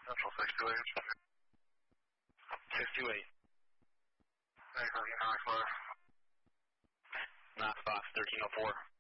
Central 628. 628. Hey, copy, Knox 5. Knox 5, 1304.